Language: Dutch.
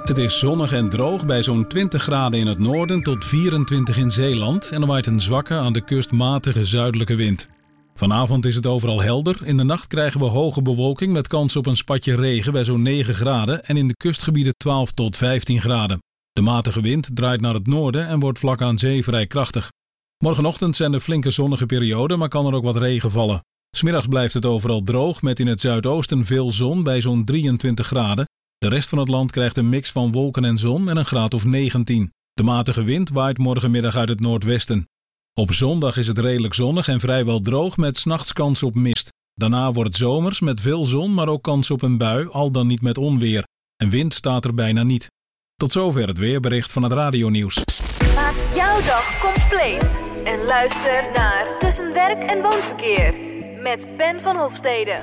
Het is zonnig en droog bij zo'n 20 graden in het noorden tot 24 in Zeeland en er waait een zwakke aan de kust matige zuidelijke wind. Vanavond is het overal helder. In de nacht krijgen we hoge bewolking met kans op een spatje regen bij zo'n 9 graden en in de kustgebieden 12 tot 15 graden. De matige wind draait naar het noorden en wordt vlak aan zee vrij krachtig. Morgenochtend zijn er flinke zonnige perioden, maar kan er ook wat regen vallen. 'S Middags blijft het overal droog met in het zuidoosten veel zon bij zo'n 23 graden. De rest van het land krijgt een mix van wolken en zon en een graad of 19. De matige wind waait morgenmiddag uit het noordwesten. Op zondag is het redelijk zonnig en vrijwel droog met 's nachts kans op mist. Daarna wordt het zomers met veel zon, maar ook kans op een bui, al dan niet met onweer. En wind staat er bijna niet. Tot zover het weerbericht van het radionieuws. Maak jouw dag compleet en luister naar Tussen Werk en Woonverkeer met Ben van Hofstede.